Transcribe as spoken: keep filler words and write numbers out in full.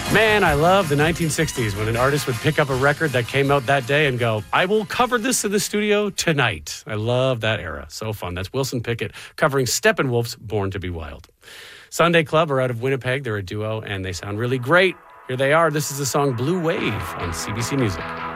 Man, I love the nineteen sixties when an artist would pick up a record that came out that day and go, I will cover this in the studio tonight. I love that era. So fun. That's Wilson Pickett covering Steppenwolf's Born to be Wild. Sunday Club are out of Winnipeg. They're a duo and they sound really great. Here they are. This is the song Blue Wave on C B C Music.